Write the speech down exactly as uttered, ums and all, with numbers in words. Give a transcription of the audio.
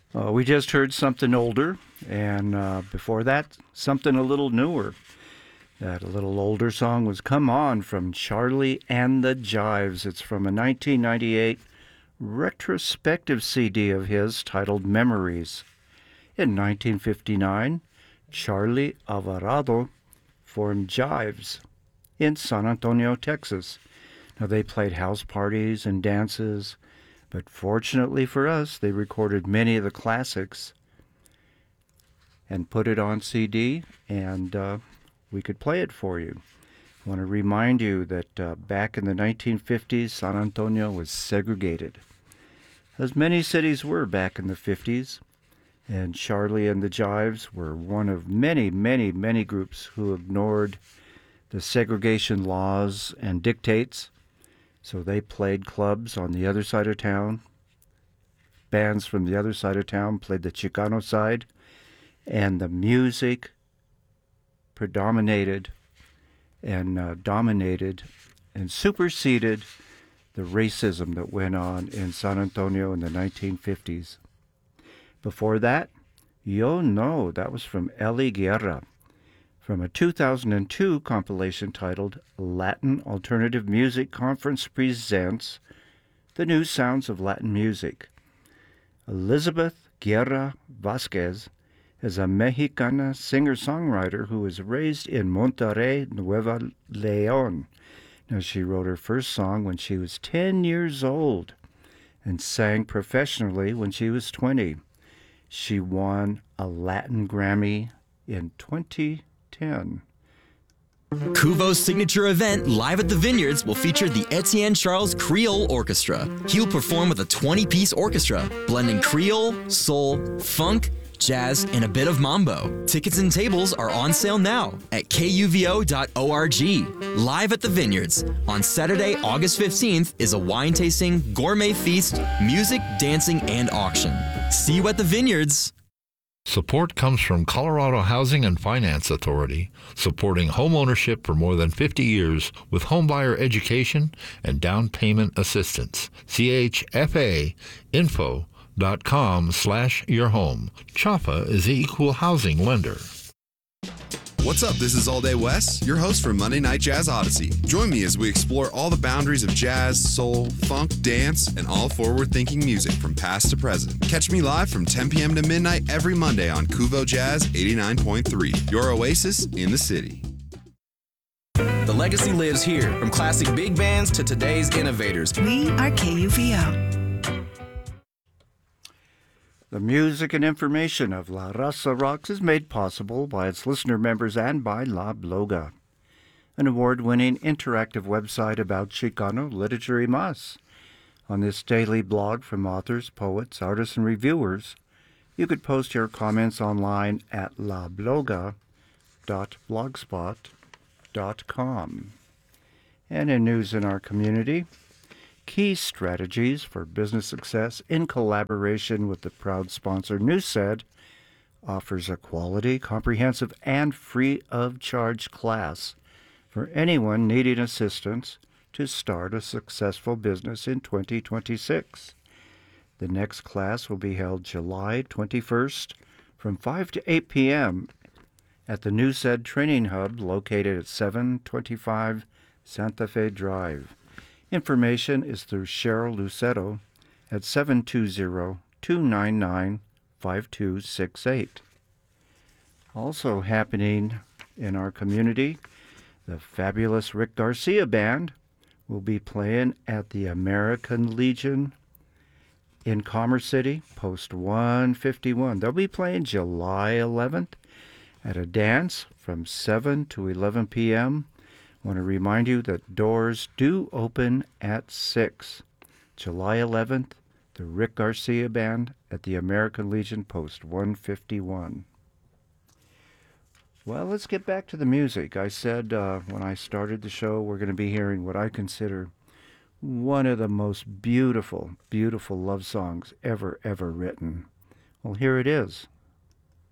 Uh, we just heard something older, and uh, before that, something a little newer. That a little older song was Come On from Charlie and the Jives. It's from a nineteen ninety-eight retrospective C D of his titled Memories. In nineteen fifty-nine, Charlie Alvarado formed Jives in San Antonio, Texas. Now, they played house parties and dances, but fortunately for us, they recorded many of the classics and put it on C D, and uh, we could play it for you. I want to remind you that uh, back in the nineteen fifties, San Antonio was segregated, as many cities were back in the fifties, and Charlie and the Jives were one of many, many, many groups who ignored the segregation laws and dictates. So they played clubs on the other side of town. Bands from the other side of town played the Chicano side, and the music predominated and uh, dominated and superseded the racism that went on in San Antonio in the nineteen fifties. Before that, Yo No, that was from Eli Guerra, from a two thousand two compilation titled Latin Alternative Music Conference Presents the New Sounds of Latin Music. Elizabeth Guerra Vasquez is a Mexicana singer-songwriter who was raised in Monterrey, Nuevo León. Now, she wrote her first song when she was ten years old and sang professionally when she was twenty. She won a Latin Grammy in twenty ten. Kuvo's signature event, Live at the Vineyards, will feature the Etienne Charles Creole Orchestra. He'll perform with a twenty-piece orchestra, blending Creole, soul, funk, jazz, and a bit of mambo. Tickets and tables are on sale now at K U V O dot org. Live at the Vineyards on Saturday, August fifteenth is a wine tasting, gourmet feast, music, dancing, and auction. See you at the Vineyards. Support comes from Colorado Housing and Finance Authority, supporting home ownership for more than fifty years with homebuyer education and down payment assistance. C H F A info dot com slash your home. C H F A is the equal housing lender. What's up? This is All Day Wes, your host for Monday Night Jazz Odyssey. Join me as we explore all the boundaries of jazz, soul, funk, dance, and all forward-thinking music from past to present. Catch me live from ten p.m. to midnight every Monday on Kuvo Jazz eighty-nine point three, your oasis in the city. The legacy lives here, from classic big bands to today's innovators. We are K U V O. The music and information of La Raza Rocks is made possible by its listener members and by La Bloga, an award-winning interactive website about Chicano literature y más. On this daily blog from authors, poets, artists, and reviewers, you could post your comments online at la bloga dot blogspot dot com. And in news in our community, Key Strategies for Business Success in collaboration with the proud sponsor Newsed offers a quality, comprehensive, and free-of-charge class for anyone needing assistance to start a successful business in twenty twenty-six. The next class will be held July twenty-first from five to eight p.m. at the Newsed Training Hub located at seven twenty-five Santa Fe Drive. Information is through Cheryl Lucero at seven two zero, two nine nine, five two six eight. Also happening in our community, the fabulous Rick Garcia Band will be playing at the American Legion in Commerce City, Post one fifty-one. They'll be playing July eleventh at a dance from seven to eleven p.m. I want to remind you that doors do open at six. July eleventh, the Rick Garcia Band at the American Legion, Post one fifty-one. Well, let's get back to the music. I said uh, when I started the show, we're going to be hearing what I consider one of the most beautiful, beautiful love songs ever, ever written. Well, here it is.